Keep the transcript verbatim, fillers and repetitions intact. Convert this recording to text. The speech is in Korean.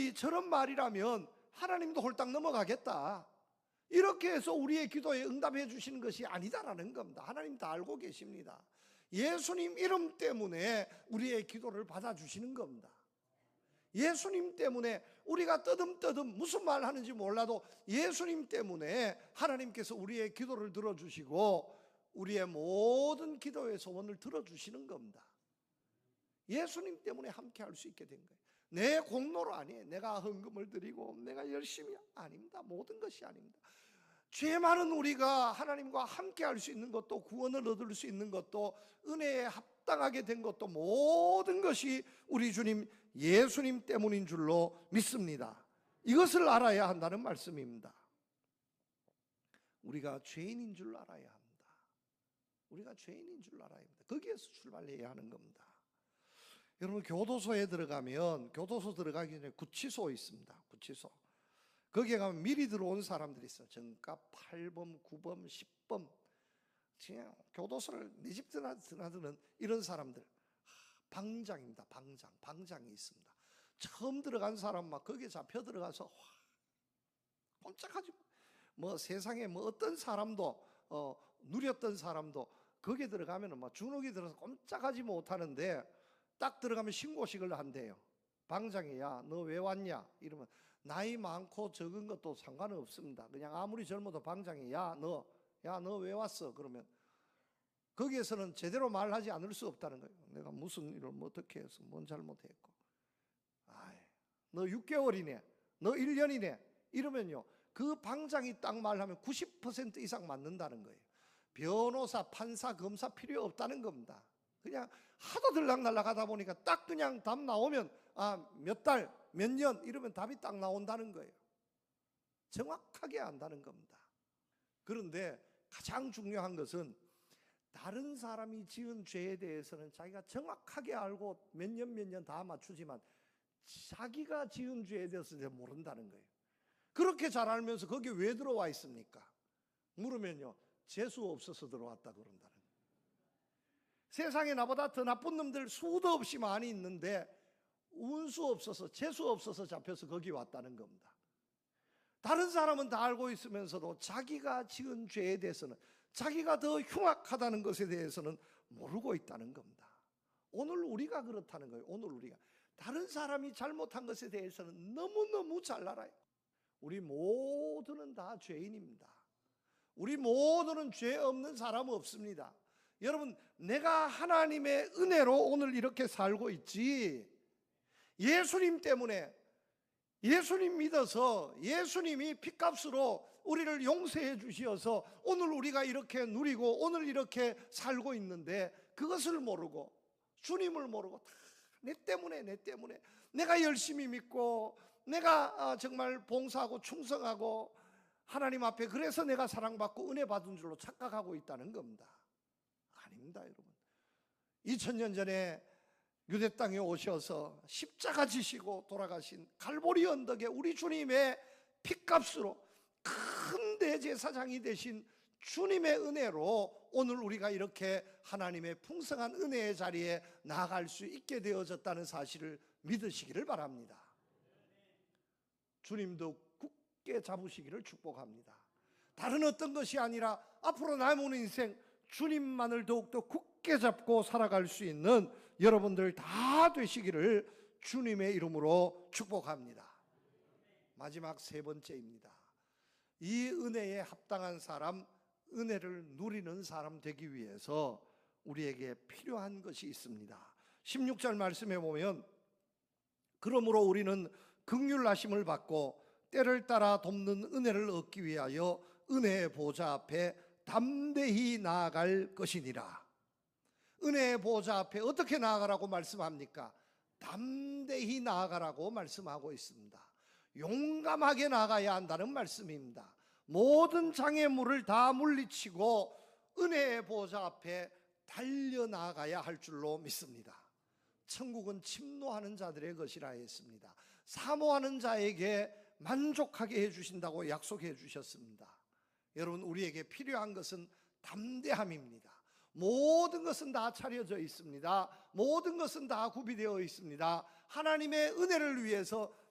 말이 저런 말이라면 하나님도 홀딱 넘어가겠다, 이렇게 해서 우리의 기도에 응답해 주시는 것이 아니다라는 겁니다. 하나님 다 알고 계십니다. 예수님 이름 때문에 우리의 기도를 받아주시는 겁니다. 예수님 때문에 우리가 떠듬떠듬 무슨 말 하는지 몰라도 예수님 때문에 하나님께서 우리의 기도를 들어주시고 우리의 모든 기도의 소원을 들어주시는 겁니다. 예수님 때문에 함께 할 수 있게 된 거예요. 내 공로로 아니에요. 내가 헌금을 드리고 내가 열심히, 아닙니다. 모든 것이 아닙니다. 죄 많은 우리가 하나님과 함께 할 수 있는 것도, 구원을 얻을 수 있는 것도, 은혜에 합당하게 된 것도, 모든 것이 우리 주님 예수님 때문인 줄로 믿습니다. 이것을 알아야 한다는 말씀입니다. 우리가 죄인인 줄 알아야 합니다. 우리가 죄인인 줄 알아야 합니다. 거기에서 출발해야 하는 겁니다. 여러분, 교도소에 들어가면, 교도소 들어가기 전에 구치소 있습니다. 구치소. 거기에 가면 미리 들어온 사람들이 있어요. 정가 팔 범, 구 범, 십 범. 그냥 교도소를 내 집 드나드는 이런 사람들. 방장입니다. 방장. 방장이 있습니다. 처음 들어간 사람 막 거기에 잡혀 들어가서 와, 꼼짝하지 뭐 세상에 뭐 어떤 사람도 어, 누렸던 사람도 거기에 들어가면 막 주눅이 들어서 꼼짝하지 못하는데 딱 들어가면 신고식을 한대요. 방장이, 야, 너 왜 왔냐? 이러면 나이 많고 적은 것도 상관은 없습니다. 그냥 아무리 젊어도 방장이, 야, 너, 야, 너 왜 왔어? 그러면 거기에서는 제대로 말하지 않을 수 없다는 거예요. 내가 무슨 일을 뭐 어떻게 해서 뭔 잘못했고, 아이, 너 육 개월이네, 너 일 년이네 이러면요, 그 방장이 딱 말하면 구십 퍼센트 이상 맞는다는 거예요. 변호사, 판사, 검사 필요 없다는 겁니다. 그냥 하도 들락날락 하다 보니까 딱 그냥 답 나오면 아, 몇 달, 몇 년 이러면 답이 딱 나온다는 거예요. 정확하게 안다는 겁니다. 그런데 가장 중요한 것은 다른 사람이 지은 죄에 대해서는 자기가 정확하게 알고 몇 년 몇 년 다 맞추지만 자기가 지은 죄에 대해서 모른다는 거예요. 그렇게 잘 알면서 거기 왜 들어와 있습니까? 물으면요, 재수 없어서 들어왔다 그런다는 거예요. 세상에 나보다 더 나쁜 놈들 수도 없이 많이 있는데 운수 없어서, 재수 없어서 잡혀서 거기 왔다는 겁니다. 다른 사람은 다 알고 있으면서도 자기가 지은 죄에 대해서는, 자기가 더 흉악하다는 것에 대해서는 모르고 있다는 겁니다. 오늘 우리가 그렇다는 거예요. 오늘 우리가 다른 사람이 잘못한 것에 대해서는 너무너무 잘 알아요. 우리 모두는 다 죄인입니다. 우리 모두는 죄 없는 사람 없습니다. 여러분, 내가 하나님의 은혜로 오늘 이렇게 살고 있지, 예수님 때문에, 예수님 믿어서 예수님이 핏값으로 우리를 용서해 주시어서 오늘 우리가 이렇게 누리고 오늘 이렇게 살고 있는데, 그것을 모르고, 주님을 모르고 다 내 때문에, 내 때문에 내가 열심히 믿고 내가 정말 봉사하고 충성하고 하나님 앞에 그래서 내가 사랑받고 은혜 받은 줄로 착각하고 있다는 겁니다. 아닙니다, 여러분. 이천 년 전에 유대 땅에 오셔서 십자가 지시고 돌아가신 갈보리 언덕에 우리 주님의 핏값으로 큰 대제사장이 되신 주님의 은혜로 오늘 우리가 이렇게 하나님의 풍성한 은혜의 자리에 나아갈 수 있게 되어졌다는 사실을 믿으시기를 바랍니다. 주님도 굳게 잡으시기를 축복합니다. 다른 어떤 것이 아니라 앞으로 남은 인생 주님만을 더욱더 굳게 잡고 살아갈 수 있는 여러분들 다 되시기를 주님의 이름으로 축복합니다. 마지막 세 번째입니다. 이 은혜에 합당한 사람, 은혜를 누리는 사람 되기 위해서 우리에게 필요한 것이 있습니다. 십육 절 말씀에 보면, 그러므로 우리는 긍휼하심을 받고 때를 따라 돕는 은혜를 얻기 위하여 은혜의 보좌 앞에 담대히 나아갈 것이니라. 은혜의 보좌 앞에 어떻게 나아가라고 말씀합니까? 담대히 나아가라고 말씀하고 있습니다. 용감하게 나가야 한다는 말씀입니다. 모든 장애물을 다 물리치고 은혜의 보좌 앞에 달려나가야 할 줄로 믿습니다. 천국은 침노하는 자들의 것이라 했습니다. 사모하는 자에게 만족하게 해주신다고 약속해 주셨습니다. 여러분, 우리에게 필요한 것은 담대함입니다. 모든 것은 다 차려져 있습니다. 모든 것은 다 구비되어 있습니다. 하나님의 은혜를 위해서